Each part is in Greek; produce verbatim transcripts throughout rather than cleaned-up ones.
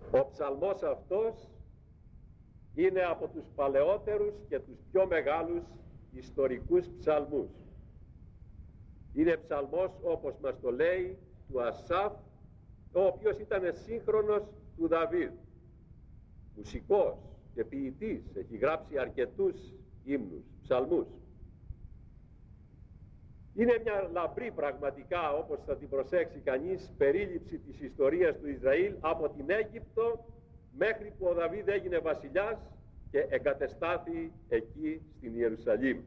Ο ψαλμός αυτός είναι από τους παλαιότερους και τους πιο μεγάλους ιστορικούς ψαλμούς. Είναι ψαλμός, όπως μας το λέει, του Ασάφ, ο οποίος ήταν σύγχρονος του Δαβίδ, μουσικός και ποιητής, έχει γράψει αρκετούς ύμνους, ψαλμούς. Είναι μια λαμπρή πραγματικά, όπως θα την προσέξει κανείς, περίληψη της ιστορίας του Ισραήλ από την Αίγυπτο μέχρι που ο Δαβίδ έγινε βασιλιάς και εγκατεστάθη εκεί στην Ιερουσαλήμ.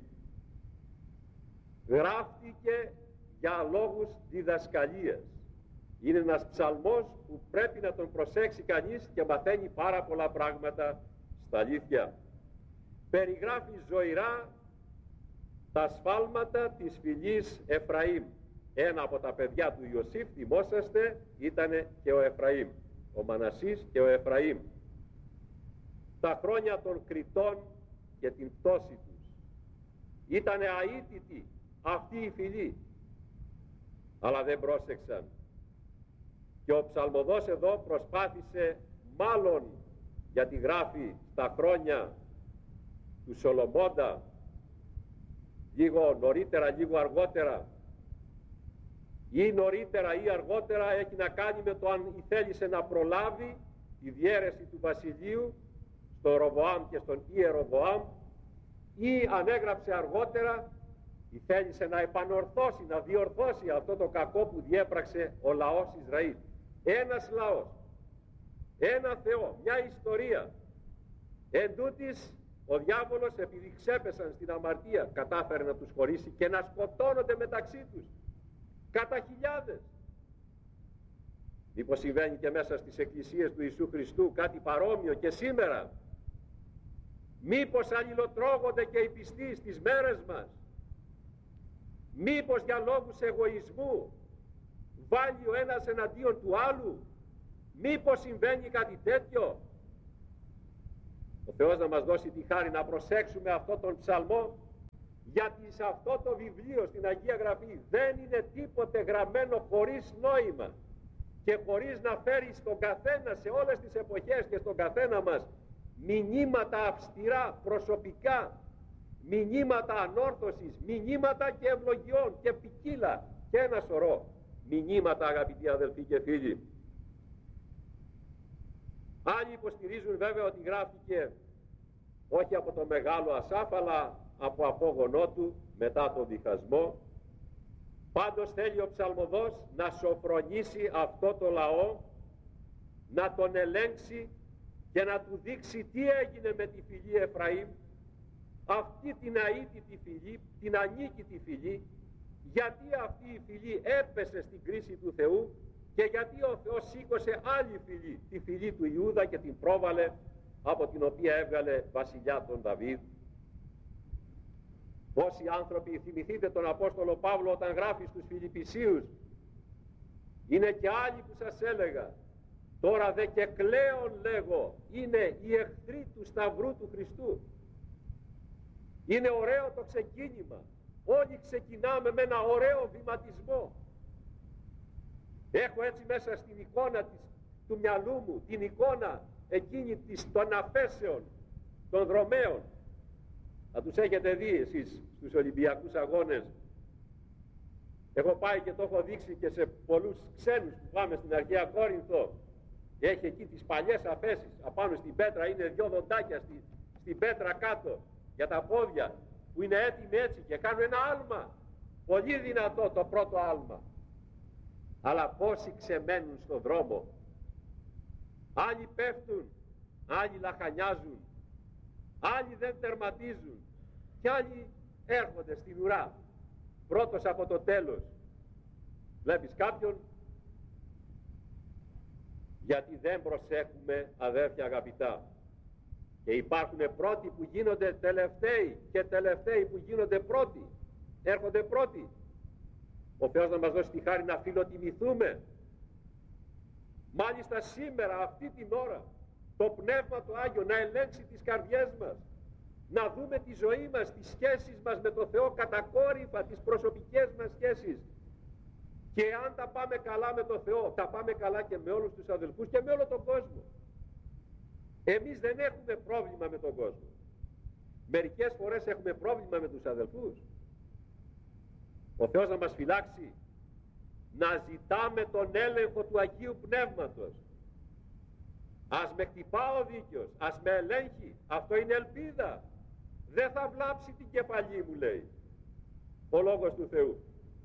Γράφτηκε για λόγους διδασκαλίας. Είναι ένας ψαλμός που πρέπει να τον προσέξει κανείς και μαθαίνει πάρα πολλά πράγματα στα αλήθεια. Περιγράφει ζωηρά τα σφάλματα της φυλής Εφραήμ. Ένα από τα παιδιά του Ιωσήφ, θυμόσαστε, ήταν και ο Εφραήμ, ο Μανασής και ο Εφραήμ. Τα χρόνια των Κριτών και την πτώση τους. Ήτανε αήτητοι αυτή η φυλή, αλλά δεν πρόσεξαν. Και ο ψαλμοδός εδώ προσπάθησε, μάλλον γιατί γράφει στα χρόνια του Σολομώντα, λίγο νωρίτερα, λίγο αργότερα, ή νωρίτερα ή αργότερα, έχει να κάνει με το αν θέλησε να προλάβει τη διαίρεση του βασιλείου στον Ροβοάμ και στον Ιεροβοάμ, ή αν έγραψε αργότερα ή θέλησε να επανορθώσει, να διορθώσει αυτό το κακό που διέπραξε ο λαός Ισραήλ. Ένας λαός, ένα Θεό, μια ιστορία. Εν τούτης, ο διάβολος, επειδή ξέπεσαν στην αμαρτία, κατάφερε να τους χωρίσει και να σκοτώνονται μεταξύ τους κατά χιλιάδες. Μήπως συμβαίνει και μέσα στις εκκλησίες του Ιησού Χριστού κάτι παρόμοιο και σήμερα? Μήπως αλληλοτρώγονται και οι πιστοί στις μέρες μας? Μήπως για λόγους εγωισμού βάλει ο ένας εναντίον του άλλου? Μήπως συμβαίνει κάτι τέτοιο? Ο Θεός να μας δώσει τη χάρη να προσέξουμε αυτό τον ψαλμό, γιατί σε αυτό το βιβλίο, στην Αγία Γραφή, δεν είναι τίποτε γραμμένο χωρίς νόημα και χωρίς να φέρει στον καθένα, σε όλες τις εποχές και στον καθένα μας, μηνύματα αυστηρά, προσωπικά, μηνύματα ανόρθωσης, μηνύματα και ευλογιών και ποικίλα και ένα σωρό μηνύματα, αγαπητοί αδελφοί και φίλοι. Άλλοι υποστηρίζουν βέβαια ότι γράφτηκε όχι από το μεγάλο Ασάφ, αλλά από απόγονό του μετά τον διχασμό. Πάντως θέλει ο ψαλμοδός να σοφρονήσει αυτό το λαό, να τον ελέγξει και να του δείξει τι έγινε με τη φυλή Εφραήμ, αυτή την αήτητη φυλή, την ανίκητη φυλή, γιατί αυτή η φυλή έπεσε στην κρίση του Θεού και γιατί ο Θεός σήκωσε άλλη φυλή, τη φυλή του Ιούδα, και την πρόβαλε, από την οποία έβγαλε βασιλιά τον Δαβίδ. Όσοι άνθρωποι, θυμηθείτε τον Απόστολο Παύλο όταν γράφει στους Φιλιππισίους, είναι και άλλοι που σας έλεγα, τώρα δε και κλαίον λέγω, είναι οι εχθροί του Σταυρού του Χριστού. Είναι ωραίο το ξεκίνημα, όλοι ξεκινάμε με ένα ωραίο βηματισμό. Έχω έτσι μέσα στην εικόνα της, του μυαλού μου, την εικόνα εκείνη της, των αφέσεων των δρομέων. Θα τους έχετε δει εσείς στους Ολυμπιακούς Αγώνες. Έχω πάει και το έχω δείξει και σε πολλούς ξένους που πάμε στην αρχαία Κόρινθο. Έχει εκεί τις παλιές αφέσεις, απάνω στην πέτρα είναι δυο δοντάκια στη, στην πέτρα κάτω για τα πόδια, που είναι έτοιμοι έτσι και κάνουν ένα άλμα, πολύ δυνατό το πρώτο άλμα. Αλλά πόσοι ξεμένουν στον δρόμο, άλλοι πέφτουν, άλλοι λαχανιάζουν, άλλοι δεν τερματίζουν και άλλοι έρχονται στην ουρά πρώτος από το τέλος. Βλέπεις κάποιον, γιατί δεν προσέχουμε, αδέρφια αγαπητά, και υπάρχουν πρώτοι που γίνονται τελευταίοι και τελευταίοι που γίνονται πρώτοι, έρχονται πρώτοι. Ο Θεός να μας δώσει τη χάρη να φιλοτιμηθούμε, μάλιστα σήμερα, αυτή την ώρα, το Πνεύμα το Άγιο να ελέγξει τις καρδιές μας, να δούμε τη ζωή μας, τις σχέσεις μας με το Θεό κατακόρυφα, τις προσωπικές μας σχέσεις, και αν τα πάμε καλά με το Θεό, τα πάμε καλά και με όλους τους αδελφούς και με όλο τον κόσμο. Εμείς δεν έχουμε πρόβλημα με τον κόσμο. Μερικές φορές έχουμε πρόβλημα με τους αδελφούς. Ο Θεός να μας φυλάξει να ζητάμε τον έλεγχο του Αγίου Πνεύματος. Ας με χτυπά ο δίκαιος, ας με ελέγχει, αυτό είναι ελπίδα. Δεν θα βλάψει την κεφαλή μου, λέει ο Λόγος του Θεού.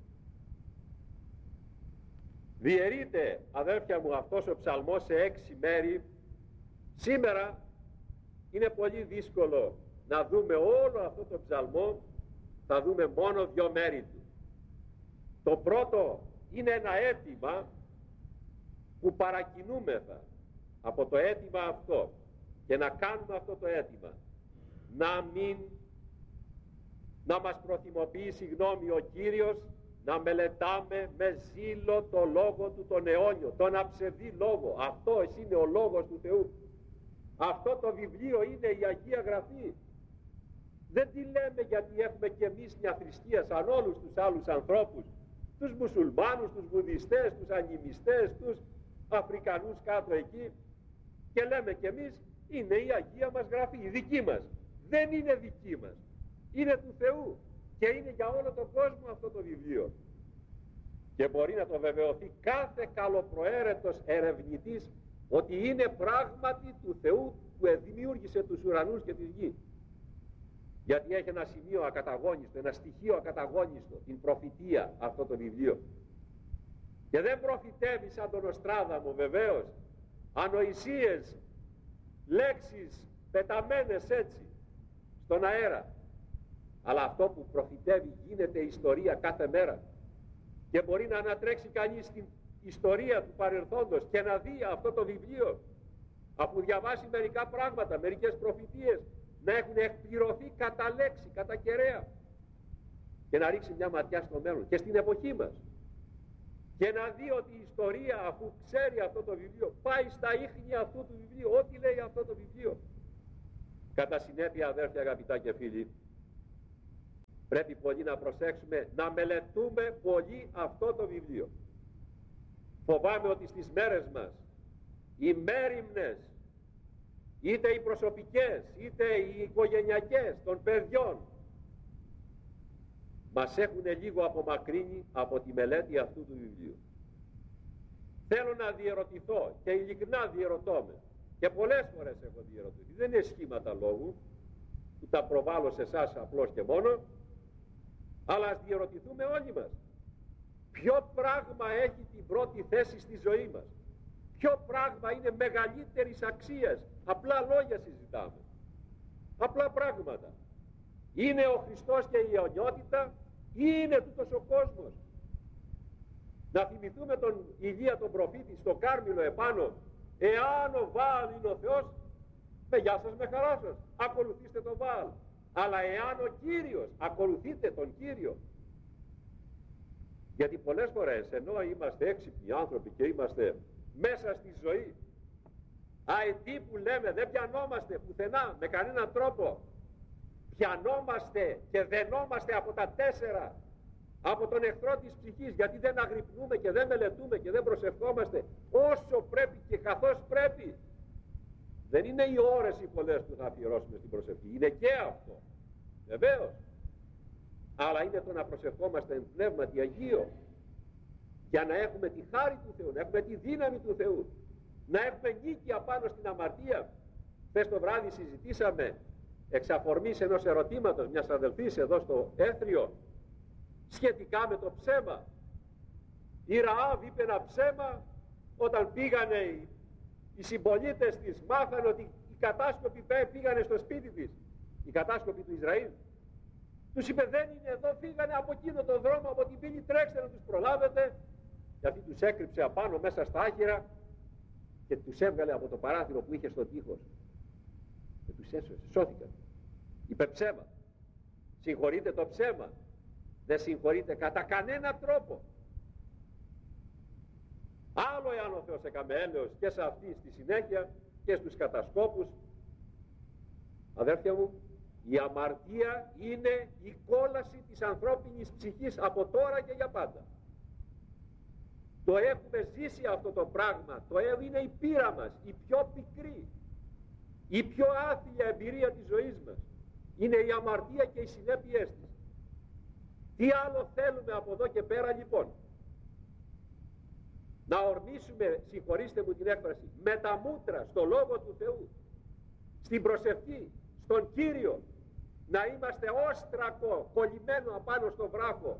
Διαιρείται, αδέρφια μου, αυτός ο ψαλμός σε έξι μέρη. Σήμερα είναι πολύ δύσκολο να δούμε όλο αυτό το ψαλμό, θα δούμε μόνο δυο μέρη του. Το πρώτο είναι ένα αίτημα που παρακινούμεθα από το αίτημα αυτό, και να κάνουμε αυτό το αίτημα, να μην να μας προθυμοποιήσει γνώμη ο Κύριος, να μελετάμε με ζήλο το λόγο του τον αιώνιο, τον αψευδή λόγο. Αυτός είναι ο λόγος του Θεού. Αυτό το βιβλίο είναι η Αγία Γραφή. Δεν τη λέμε γιατί έχουμε κι εμείς μια θρησκεία σαν όλους τους άλλους ανθρώπους, τους μουσουλμάνους, τους βουδιστές, τους ανιμιστές, τους Αφρικανούς κάτω εκεί, και λέμε κι εμείς είναι η Αγία μας Γραφή, η δική μας. Δεν είναι δική μας, είναι του Θεού και είναι για όλο τον κόσμο αυτό το βιβλίο, και μπορεί να το βεβαιωθεί κάθε καλοπροαίρετος ερευνητής ότι είναι πράγματι του Θεού που δημιούργησε τους ουρανούς και τη γη, γιατί έχει ένα σημείο ακαταγώνιστο, ένα στοιχείο ακαταγώνιστο, την προφητεία, αυτό το βιβλίο. Και δεν προφητεύει σαν τον Νοστράδαμο, βεβαίως, ανοησίες, λέξεις πεταμένες έτσι στον αέρα, αλλά αυτό που προφητεύει γίνεται ιστορία κάθε μέρα, και μπορεί να ανατρέξει κανείς την ιστορία του παρελθόντος και να δει αυτό το βιβλίο, αφού διαβάσει μερικά πράγματα, μερικές προφητείες, να έχουν εκπληρωθεί κατά λέξη, κατά κεραία, και να ρίξει μια ματιά στο μέλλον και στην εποχή μας, και να δει ότι η ιστορία, αφού ξέρει αυτό το βιβλίο, πάει στα ίχνη αυτού του βιβλίου, ό,τι λέει αυτό το βιβλίο. Κατά συνέπεια, αδέρφια, αγαπητά και φίλοι, πρέπει πολύ να προσέξουμε, να μελετούμε πολύ αυτό το βιβλίο. Φοβάμαι ότι στις μέρες μας οι μέριμνες, είτε οι προσωπικές είτε οι οικογενειακές των παιδιών, μας έχουν λίγο απομακρύνει από τη μελέτη αυτού του βιβλίου. Θέλω να διερωτηθώ, και ειλικρινά διερωτώ με, και πολλές φορές έχω διερωτηθεί, δεν είναι σχήματα λόγου που τα προβάλλω σε εσάς απλώς και μόνο, αλλά ας διερωτηθούμε όλοι μας, ποιο πράγμα έχει την πρώτη θέση στη ζωή μας, ποιο πράγμα είναι μεγαλύτερης αξίας. Απλά λόγια συζητάμε, απλά πράγματα. Είναι ο Χριστός και η αιωνιότητα, ή είναι τούτος ο κόσμος? Να θυμηθούμε τον Ηλία τον προφήτη στο Κάρμηλο επάνω, εάν ο Βαάλ είναι ο Θεός, με γεια σας, με χαρά σας, ακολουθήστε τον Βαάλ. Αλλά εάν ο Κύριος, ακολουθείτε τον Κύριο. Γιατί πολλές φορές, ενώ είμαστε έξυπνοι άνθρωποι και είμαστε μέσα στη ζωή, αετοί που λέμε, δεν πιανόμαστε πουθενά με κανέναν τρόπο, πιανόμαστε και δενόμαστε από τα τέσσερα, από τον εχθρό της ψυχής, γιατί δεν αγρυπνούμε και δεν μελετούμε και δεν προσευχόμαστε όσο πρέπει και καθώς πρέπει. Δεν είναι οι ώρες οι πολλές που θα αφιερώσουμε στην προσευχή, είναι και αυτό, βεβαίως, αλλά είναι το να προσευχόμαστε εν πνεύματι Αγίο, για να έχουμε τη χάρη του Θεού, να έχουμε τη δύναμη του Θεού, να έχουμε νίκη απάνω στην αμαρτία. Χθες το βράδυ συζητήσαμε εξ αφορμής ενός ερωτήματος μιας αδελφής εδώ στο Έθριο σχετικά με το ψέμα. Η Ραάβ είπε ένα ψέμα όταν πήγανε οι, οι συμπολίτες της, μάθανε ότι οι κατάσκοποι πήγανε στο σπίτι της, οι κατάσκοποι του Ισραήλ. Τους είπε, δεν είναι εδώ, φύγανε από εκείνο τον δρόμο, από την πύλη, τρέξτε να τους προλάβετε. Γιατί τους έκρυψε απάνω μέσα στα άχυρα και τους έβγαλε από το παράθυρο που είχε στο τείχος και τους έσωσε, σώθηκαν. Είπε ψέμα. Συγχωρείτε το ψέμα? Δεν συγχωρείτε κατά κανένα τρόπο. Άλλο εάν ο Θεός έκαμε έλεος και σε αυτή στη συνέχεια και στους κατασκόπους. Αδέρφια μου, η αμαρτία είναι η κόλαση της ανθρώπινης ψυχής από τώρα και για πάντα. Το έχουμε ζήσει αυτό το πράγμα, το είναι η πείρα μας, η πιο πικρή. Η πιο άθλια εμπειρία της ζωής μας είναι η αμαρτία και οι συνέπειές της. Τι άλλο θέλουμε από εδώ και πέρα λοιπόν? Να ορμήσουμε, συγχωρήστε μου την έκφραση, με τα μούτρα στο Λόγο του Θεού, στην προσευχή, στον Κύριο, να είμαστε όστρακο κολλημένο απάνω στο βράχο.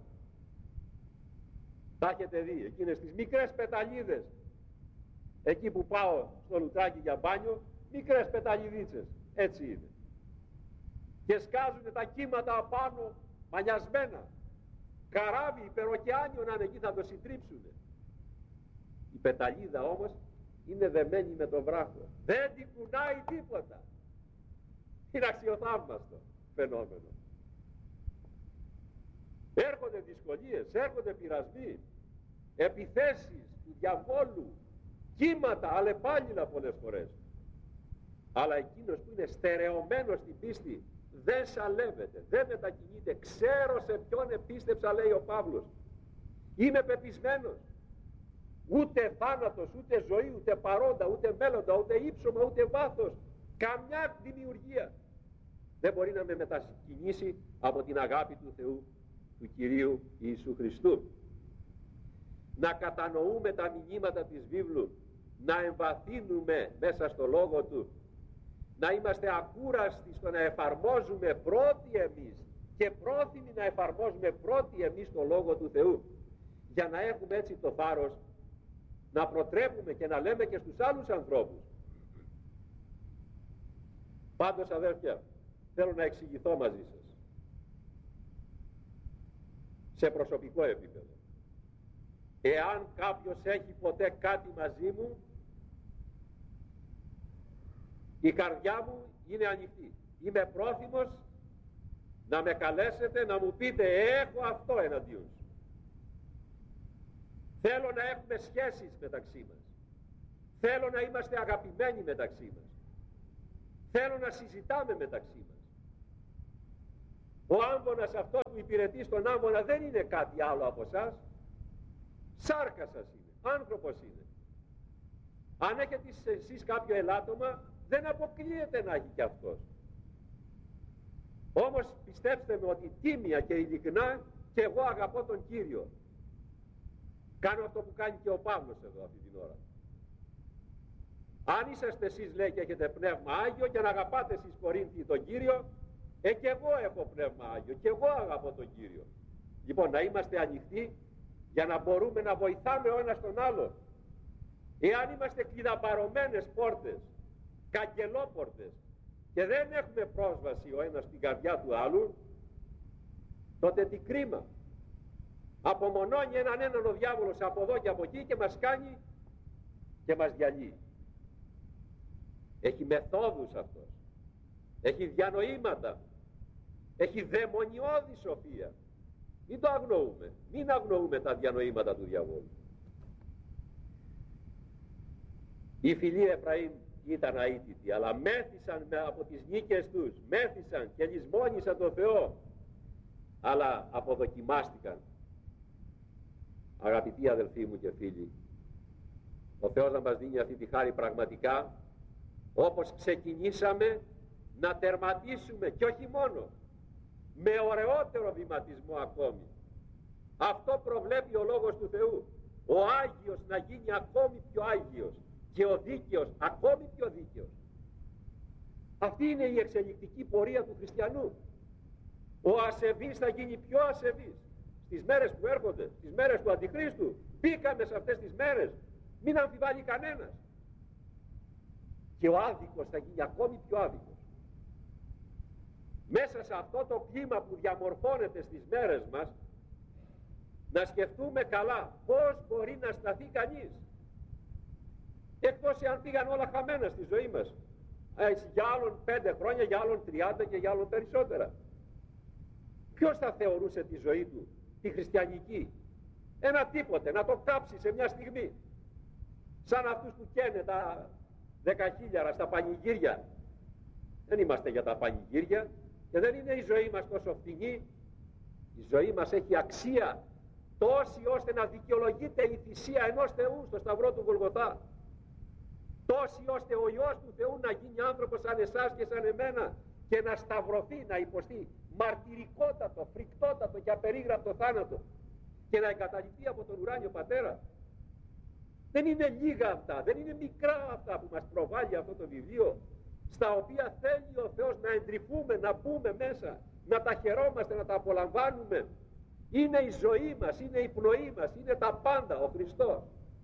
Τα έχετε δει εκείνες τις μικρές πεταλίδες, εκεί που πάω στο λουτράκι για μπάνιο, μικρές πεταλιδίτσες, έτσι είναι, και σκάζουν τα κύματα απάνω μανιασμένα. Καράβι υπεροκεάνιο να είναι εκεί, θα το συντρίψουν. Η πεταλίδα όμως είναι δεμένη με το βράχο, δεν την κουνάει τίποτα. Είναι αξιοθαύμαστο φαινόμενο. Έρχονται δυσκολίες, έρχονται πειρασμοί, επιθέσεις του διαβόλου, κύματα, αλλεπάλληλα πολλές φορές. Αλλά εκείνος που είναι στερεωμένος στην πίστη δεν σαλεύεται, δεν μετακινείται. Ξέρω σε ποιον επίστεψα, λέει ο Παύλος. Είμαι πεπισμένος. Ούτε θάνατος, ούτε ζωή, ούτε παρόντα, ούτε μέλλοντα, ούτε ύψωμα, ούτε βάθος, καμιά δημιουργία δεν μπορεί να με μετακινήσει από την αγάπη του Θεού, του Κυρίου Ιησού Χριστού. Να κατανοούμε τα μηνύματα της βίβλου, να εμβαθύνουμε μέσα στο Λόγο Του, να είμαστε ακούραστοι στο να εφαρμόζουμε πρώτοι εμείς και πρόθυμοι να εφαρμόζουμε πρώτοι εμείς το Λόγο του Θεού, για να έχουμε έτσι το θάρρος να προτρέπουμε και να λέμε και στους άλλους ανθρώπους. Πάντως αδέρφια, θέλω να εξηγηθώ μαζί σας σε προσωπικό επίπεδο. Εάν κάποιος έχει ποτέ κάτι μαζί μου, η καρδιά μου είναι ανοιχτή. Είμαι πρόθυμος να με καλέσετε, να μου πείτε έχω αυτό εναντίον σου. Θέλω να έχουμε σχέσεις μεταξύ μας. Θέλω να είμαστε αγαπημένοι μεταξύ μας. Θέλω να συζητάμε μεταξύ μας. Ο άμβονας αυτό που υπηρετεί στον άμβονα δεν είναι κάτι άλλο από εσάς. Σάρκα σας είναι, άνθρωπος είναι. Αν έχετε εσείς κάποιο ελάττωμα, δεν αποκλείεται να έχει και αυτός. Όμως πιστέψτε με ότι τίμια και ειλικρινά και εγώ αγαπώ τον Κύριο. Κάνω αυτό που κάνει και ο Παύλος εδώ αυτή την ώρα. Αν είσαστε εσείς, λέει, και έχετε πνεύμα Άγιο και να αγαπάτε εσείς Κορίνθιοι τον Κύριο, ε και εγώ έχω πνεύμα Άγιο και εγώ αγαπώ τον Κύριο. Λοιπόν, να είμαστε ανοιχτοί για να μπορούμε να βοηθάμε ο ένας τον άλλο. Εάν είμαστε κλειδαμπαρωμένες πόρτες, καγκελόπορτες, και δεν έχουμε πρόσβαση ο ένας στην καρδιά του άλλου, τότε τι κρίμα. Απομονώνει έναν έναν ο διάβολος από εδώ και από εκεί και μας κάνει και μας διαλύει. Έχει μεθόδους αυτός, έχει διανοήματα, έχει δαιμονιώδη σοφία. Μην το αγνοούμε, μην αγνοούμε τα διανοήματα του διαβόλου. Οι φίλοι Εφραήμ ήταν αήτητοι, αλλά μέθησαν από τις νίκες τους, μέθησαν και λησμόνησαν τον Θεό, αλλά αποδοκιμάστηκαν. Αγαπητοί αδελφοί μου και φίλοι, ο Θεός να μας δίνει αυτή τη χάρη πραγματικά, όπως ξεκινήσαμε, να τερματίσουμε, και όχι μόνο, με ωραιότερο βηματισμό ακόμη. Αυτό προβλέπει ο Λόγος του Θεού. Ο Άγιος να γίνει ακόμη πιο Άγιος και ο δίκαιος ακόμη πιο δίκαιος. Αυτή είναι η εξελικτική πορεία του χριστιανού. Ο ασεβής θα γίνει πιο ασεβής στις μέρες που έρχονται, στις μέρες του Αντιχρίστου. Μπήκαμε σε αυτές τις μέρες, μην αμφιβάλλει κανένας. Και ο άδικος θα γίνει ακόμη πιο άδικος. Μέσα σε αυτό το κλίμα που διαμορφώνεται στις μέρες μας, να σκεφτούμε καλά πώς μπορεί να σταθεί κανείς, εκτός εάν πήγαν όλα χαμένα στη ζωή μας, για άλλον πέντε χρόνια, για άλλον τριάντα και για άλλον περισσότερα. Ποιος θα θεωρούσε τη ζωή του, τη χριστιανική, ένα τίποτε, να το κάψει σε μια στιγμή, σαν αυτούς που καίνε τα δεκαχίλιαρα στα πανηγύρια. Δεν είμαστε για τα πανηγύρια και δεν είναι η ζωή μας τόσο φτηνή. Η ζωή μας έχει αξία τόση ώστε να δικαιολογείται η θυσία ενός Θεού στο σταυρό του Γολγοθά. Τόση σώσει ώστε ο Υιός του Θεού να γίνει άνθρωπος σαν εσάς και σαν εμένα και να σταυρωθεί, να υποστεί μαρτυρικότατο, φρικτότατο και απερίγραπτο θάνατο και να εγκαταλειφθεί από τον ουράνιο Πατέρα. Δεν είναι λίγα αυτά, δεν είναι μικρά αυτά που μας προβάλλει αυτό το βιβλίο, στα οποία θέλει ο Θεός να εντρυφούμε, να μπούμε μέσα, να τα χαιρόμαστε, να τα απολαμβάνουμε. Είναι η ζωή μας, είναι η πνοή μας, είναι τα πάντα ο Χριστός.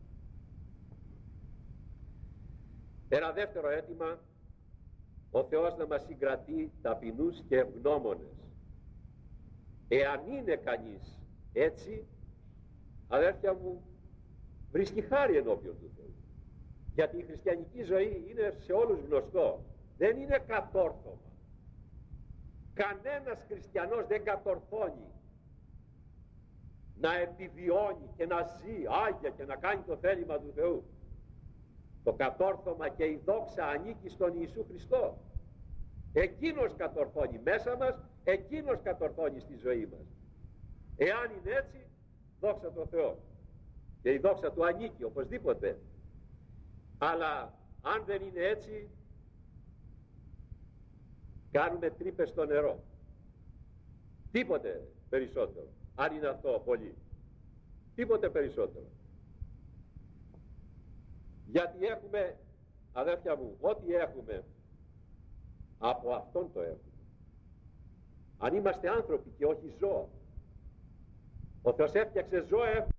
Ένα δεύτερο αίτημα, ο Θεός να μας συγκρατεί ταπεινούς και ευγνώμονες. Εάν είναι κανείς έτσι, αδέρφια μου, βρίσκει χάρη ενώπιον του Θεού. Γιατί η χριστιανική ζωή είναι σε όλους γνωστό, δεν είναι κατόρθωμα. Κανένας χριστιανός δεν κατορθώνει να επιβιώνει και να ζει άγια και να κάνει το θέλημα του Θεού. Το κατόρθωμα και η δόξα ανήκει στον Ιησού Χριστό. Εκείνος κατορθώνει μέσα μας, εκείνος κατορθώνει στη ζωή μας. Εάν είναι έτσι, δόξα τω Θεώ. Και η δόξα του ανήκει οπωσδήποτε. Αλλά αν δεν είναι έτσι, κάνουμε τρύπες στο νερό. Τίποτε περισσότερο. Αν είναι αυτό πολύ. Τίποτε περισσότερο. Γιατί έχουμε, αδέρφια μου, ό,τι έχουμε, από αυτόν το έχουμε. Αν είμαστε άνθρωποι και όχι ζώα. Ο Θεός έφτιαξε ζώα